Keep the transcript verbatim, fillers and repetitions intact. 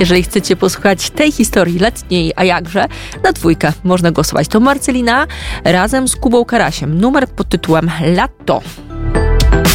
Jeżeli chcecie posłuchać tej historii letniej, a jakże, na dwójkę można głosować. To Marcelina razem z Kubą Karasiem. Numer pod tytułem Lato.